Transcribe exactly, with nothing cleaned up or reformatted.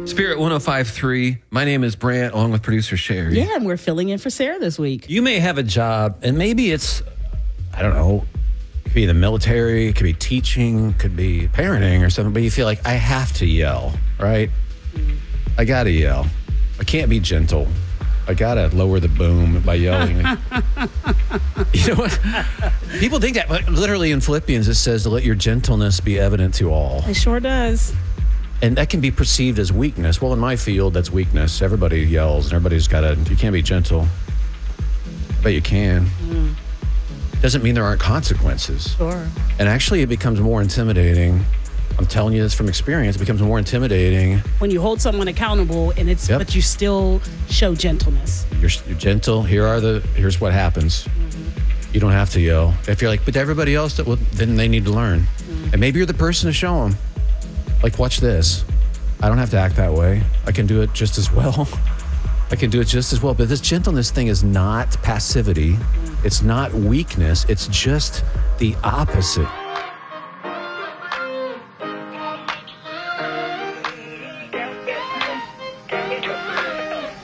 Spirit one oh five point three. My name is Brant, along with producer Sherry. Yeah, and we're filling in for Sarah this week. You may have a job, and maybe it's, I don't know, it could be the military, it could be teaching, could be parenting or something, but you feel like I have to yell, right? Mm. I gotta yell. I can't be gentle. I gotta lower the boom by yelling. You know what? People think that, but literally in Philippians it says to let your gentleness be evident to all. It sure does. And that can be perceived as weakness. Well, in my field, that's weakness. Everybody yells and everybody's got to, you can't be gentle. But you can. Mm. Doesn't mean there aren't consequences. Sure. And actually it becomes more intimidating. I'm telling you this from experience. It becomes more intimidating. When you hold someone accountable and it's, yep. but you still show gentleness. You're, you're gentle. Here are the, here's what happens. Mm-hmm. You don't have to yell. If you're like, but everybody else, that, well, then they need to learn. Mm-hmm. And maybe you're the person to show them. Like, watch this. I don't have to act that way. I can do it just as well. I can do it just as well. But this gentleness thing is not passivity. It's not weakness. It's just the opposite.